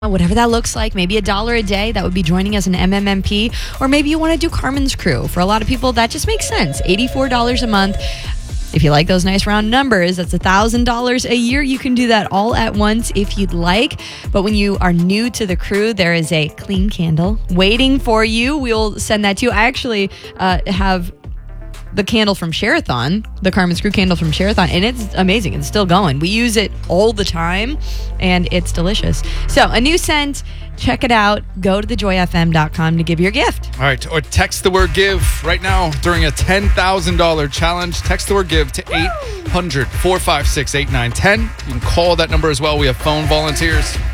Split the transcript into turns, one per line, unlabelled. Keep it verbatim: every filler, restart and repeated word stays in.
whatever that looks like, maybe a dollar a day, that would be joining as an M M M P, or maybe you want to do Carmen's Crew. For a lot of people, that just makes sense. eighty-four dollars a month. If you like those nice round numbers, that's one thousand dollars a year. You can do that all at once if you'd like. But when you are new to the crew, there is a clean candle waiting for you. We'll send that to you. I actually uh, have the candle from Share-a-thon, the Carmen's Crew candle from Share-a-thon, and it's amazing. It's still going. We use it all the time, and it's delicious. So, a new scent. Check it out. Go to the joy f m dot com to give your gift.
All right, or text the word GIVE right now during a ten thousand dollars challenge. Text the word GIVE to eight hundred, four five six, eight nine one zero. You can call that number as well. We have phone volunteers.